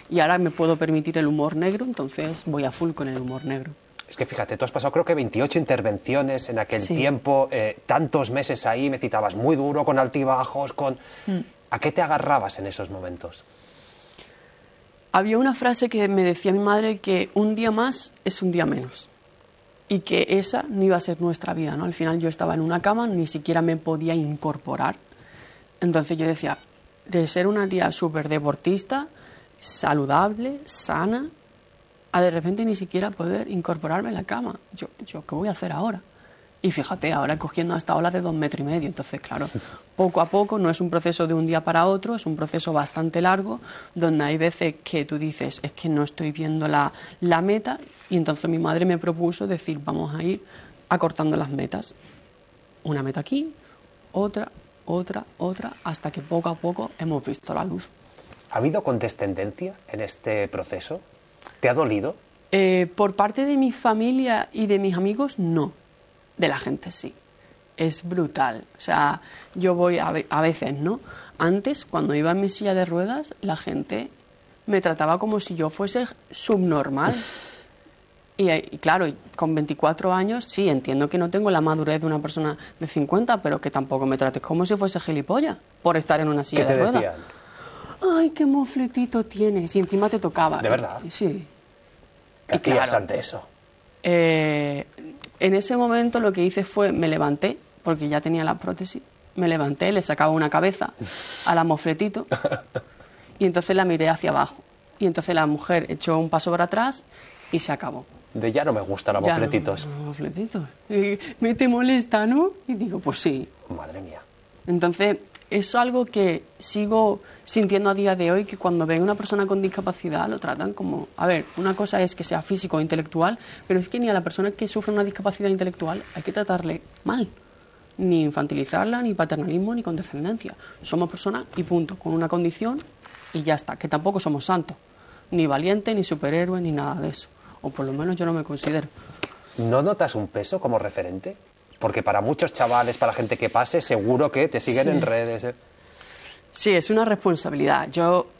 Y ahora me puedo permitir el humor negro, entonces voy a full con el humor negro. Es que fíjate, tú has pasado creo que 28 intervenciones en aquel tiempo, tantos meses ahí, me citabas muy duro, con altibajos, ¿A qué te agarrabas en esos momentos? Había una frase que me decía mi madre, que un día más es un día menos. Y que esa no iba a ser nuestra vida, ¿no? Al final yo estaba en una cama, ni siquiera me podía incorporar. Entonces yo decía, de ser una tía súper deportista, saludable, sana, a de repente ni siquiera poder incorporarme en la cama. Yo ¿qué voy a hacer ahora? Y fíjate, ahora cogiendo hasta olas de 2,5 metros. Entonces, claro, poco a poco, no es un proceso de un día para otro, es un proceso bastante largo, donde hay veces que tú dices, es que no estoy viendo la meta, y entonces mi madre me propuso decir, vamos a ir acortando las metas. Una meta aquí, otra, hasta que poco a poco hemos visto la luz. ¿Ha habido condescendencia en este proceso? ¿Te ha dolido? Por parte de mi familia y de mis amigos, no. De la gente sí. Es brutal. O sea, yo voy a veces, ¿no? Antes, cuando iba en mi silla de ruedas, la gente me trataba como si yo fuese subnormal. Y claro, con 24 años, sí, entiendo que no tengo la madurez de una persona de 50, pero que tampoco me trates como si fuese gilipollas por estar en una silla de ruedas. ¿Qué te decían? Ay, qué mofletito tienes. Y encima te tocaba. ¿De verdad? Sí. ¿Qué hacías ante eso? En ese momento lo que hice fue, me levanté, porque ya tenía la prótesis, me levanté, le sacaba una cabeza a la mofletito y entonces la miré hacia abajo. Y entonces la mujer echó un paso para atrás y se acabó. De ya no me gustan los mofletitos. No, mofletitos. ¿Me te molesta, no? Y digo, pues sí. Madre mía. Entonces, es algo que sigo sintiendo a día de hoy, que cuando ven a una persona con discapacidad lo tratan como... A ver, una cosa es que sea físico o intelectual, pero es que ni a la persona que sufre una discapacidad intelectual hay que tratarle mal. Ni infantilizarla, ni paternalismo, ni condescendencia. Somos personas y punto, con una condición y ya está. Que tampoco somos santos. Ni valientes, ni superhéroes, ni nada de eso. O por lo menos yo no me considero. ¿No notas un peso como referente? Porque para muchos chavales, para gente que pase, seguro que te siguen en redes. Sí, es una responsabilidad. Yo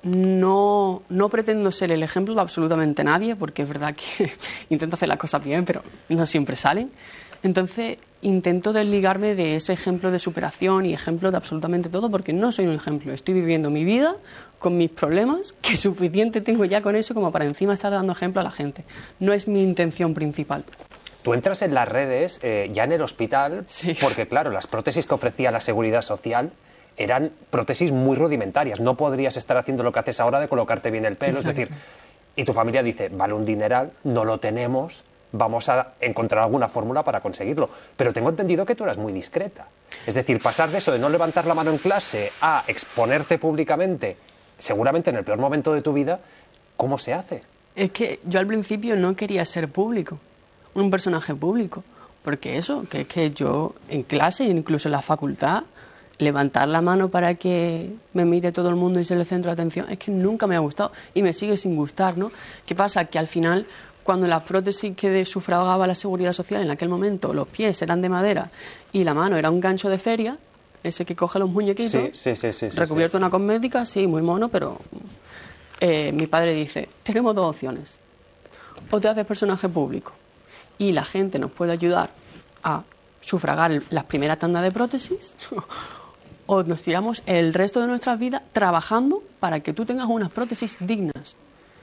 no pretendo ser el ejemplo de absolutamente nadie, porque es verdad que intento hacer las cosas bien, pero no siempre salen. Entonces intento desligarme de ese ejemplo de superación y ejemplo de absolutamente todo, porque no soy un ejemplo. Estoy viviendo mi vida con mis problemas, que suficiente tengo ya con eso como para encima estar dando ejemplo a la gente. No es mi intención principal. Tú entras en las redes ya en el hospital, sí, porque claro, las prótesis que ofrecía la Seguridad Social eran prótesis muy rudimentarias. No podrías estar haciendo lo que haces ahora de colocarte bien el pelo. Exacto. Es decir, y tu familia dice, vale un dineral, no lo tenemos, vamos a encontrar alguna fórmula para conseguirlo. Pero tengo entendido que tú eras muy discreta. Es decir, pasar de eso de no levantar la mano en clase a exponerte públicamente, seguramente en el peor momento de tu vida, ¿cómo se hace? Es que yo al principio no quería ser público, un personaje público, porque eso, que es que yo en clase, incluso en la facultad, levantar la mano para que me mire todo el mundo y se le centre la atención, es que nunca me ha gustado y me sigue sin gustar, ¿no? ¿Qué pasa? Que al final, cuando la prótesis que sufragaba la Seguridad Social en aquel momento, los pies eran de madera y la mano era un gancho de feria, ese que coge los muñequitos, sí, recubierto en una cosmética, sí, muy mono, pero mi padre dice, tenemos dos opciones, o te haces personaje público y la gente nos puede ayudar a sufragar las primeras tandas de prótesis, o nos tiramos el resto de nuestras vidas trabajando para que tú tengas unas prótesis dignas.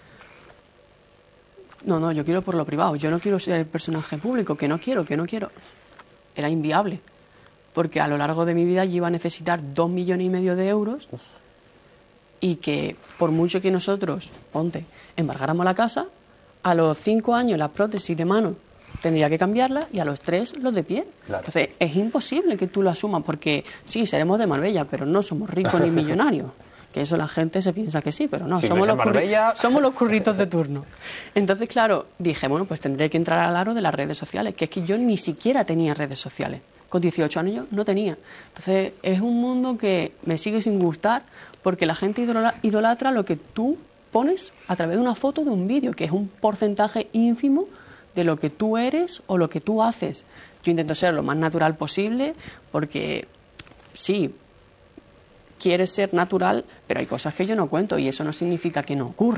No, yo quiero por lo privado, yo no quiero ser el personaje público, que no quiero. Era inviable, porque a lo largo de mi vida yo iba a necesitar 2,5 millones de euros y que por mucho que nosotros, embargáramos la casa, a los 5 años las prótesis de mano tendría que cambiarla y a los 3 los de pie. Claro. Entonces es imposible que tú lo asumas, porque sí, seremos de Marbella, pero no somos ricos ni millonarios. Que eso la gente se piensa que sí, pero no, si somos, somos los curritos de turno. Entonces, claro, dije, bueno, pues tendré que entrar al aro de las redes sociales, que es que yo ni siquiera tenía redes sociales. Con 18 años no tenía. Entonces es un mundo que me sigue sin gustar, porque la gente idolatra lo que tú pones a través de una foto, de un vídeo, que es un porcentaje ínfimo de lo que tú eres o lo que tú haces. Yo intento ser lo más natural posible, porque sí, quieres ser natural, pero hay cosas que yo no cuento y eso no significa que no ocurra.